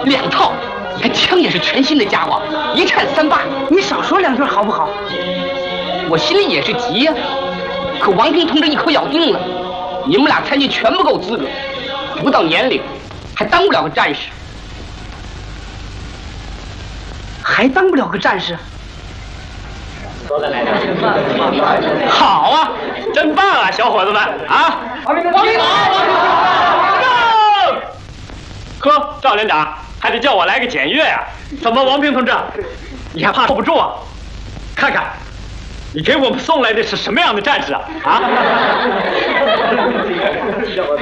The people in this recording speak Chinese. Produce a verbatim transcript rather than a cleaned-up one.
两套，还枪也是全新的家伙，一颤三八。 你少说两句好不好？ 我心里也是急呀、啊，可王平同志一口咬定了，你们俩参军全不够资格，不到年龄，还当不了个战士， 还当不了个战士。 好啊，真棒啊，小伙子们啊！ 王平好， 呵，赵连长还得叫我来个检阅呀、啊？怎么，王平同志，你还怕受不住啊？看看，你给我们送来的是什么样的战士啊？啊！